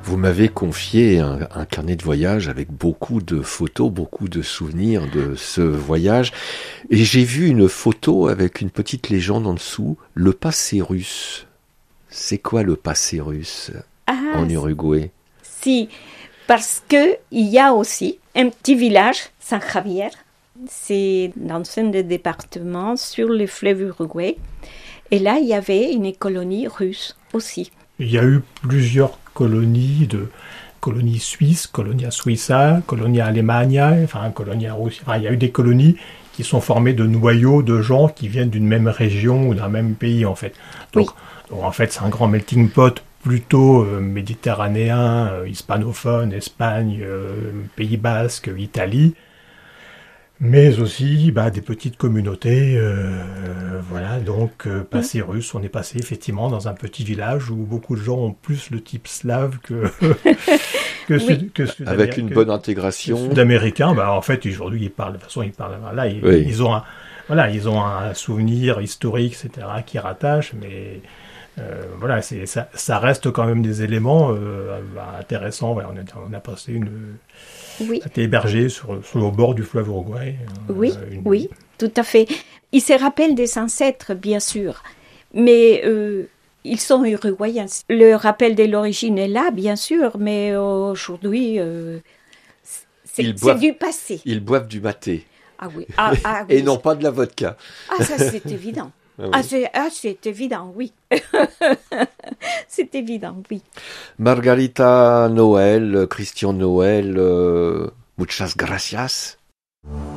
Vous m'avez confié un carnet de voyage avec beaucoup de photos, beaucoup de souvenirs de ce voyage. Et j'ai vu une photo avec une petite légende en dessous, le passé russe. C'est quoi le passé russe en Uruguay? Si, parce que il y a aussi un petit village, San Javier. C'est dans un des départements sur le fleuve Uruguay. Et là, il y avait une colonie russe aussi. Il y a eu plusieurs colonies suisses, Colonia Suiza, Colonia Alemania, Colonia Russie. Il y a eu des colonies qui sont formées de noyaux de gens qui viennent d'une même région ou d'un même pays, en fait. Donc en fait, c'est un grand melting pot plutôt méditerranéen, hispanophone, Espagne, Pays Basque, Italie. Mais aussi des petites communautés, passé russe. On est passé effectivement dans un petit village où beaucoup de gens ont plus le type slave que sud-américain. Avec une bonne intégration. Sud-américain, en fait, aujourd'hui, ils parlent, ils ont un souvenir historique, etc., qui rattache, mais ça reste quand même des éléments intéressants. On a passé on a été hébergé sur le bord du fleuve Uruguay. Oui, tout à fait. Ils se rappellent des ancêtres, bien sûr, mais ils sont uruguayens. Le rappel de l'origine est là, bien sûr, mais aujourd'hui, c'est du passé. Ils boivent du maté. Ah oui. Et non pas de la vodka. Ah, ça, c'est évident. C'est évident, oui. C'est évident, oui. Margarita Noël, Christian Noël, muchas gracias.